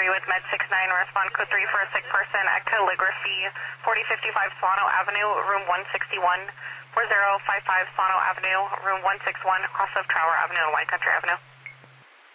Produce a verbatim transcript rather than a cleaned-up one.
three with Med six nine, respond code three for a sick person at calligraphy, forty fifty-five Solano Avenue, room one sixty-one, four zero five five Solano Avenue, room one sixty-one, off of Trower Avenue and Wine Country Avenue.